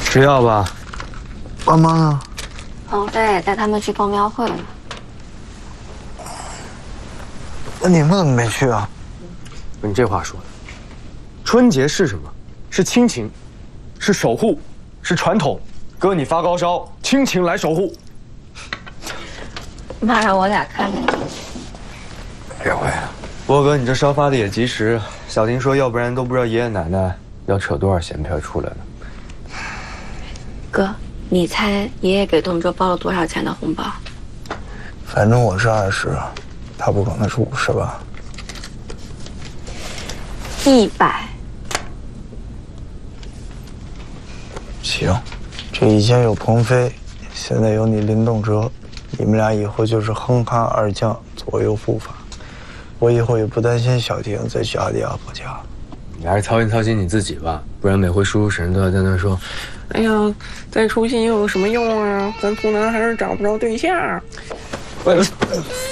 吃药吧。 爸妈呢？ 王菲带他们去逛庙会了。 那你们怎么没去啊？ 你这话说的，春节是什么？是亲情，是守护，是传统。哥，你发高烧，亲情来守护。 妈让我俩看着你。 别会。 不过哥，你这烧发的也及时。小婷说，要不然都不知道爷爷奶奶要扯多少闲篇出来呢。 哥，你猜爷爷给东周包了多少钱的红包？ 反正我是20，他不可能是50吧 ？100。 行，这以前有鹏飞，现在有你林动哲，你们俩以后就是哼哈二将，左右护法。我以后也不担心小婷在家里阿婆家。 你还是操心操心你自己吧，不然每回叔叔婶婶都要在那说：“哎呀，再出息又有什么用啊？咱图男还是找不着对象。”